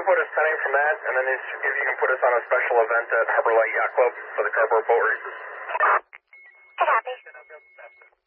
put us 10 from that, and then if you can put us on a special event at Harbor Light Yacht Club for the Cardboard Boat Races. Copy.